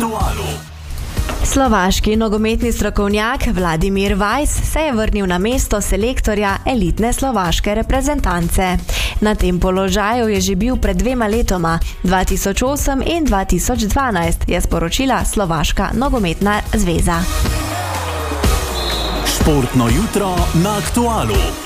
Aktualu. Slovaški nogometni strokovnjak Vladimir Weiss se je vrnil na mesto selektorja elitne slovaške reprezentance. Na tem položaju je že bil pred 2 letoma, 2008 in 2012, je sporočila Slovaška nogometna zveza. Športno jutro na Aktualu.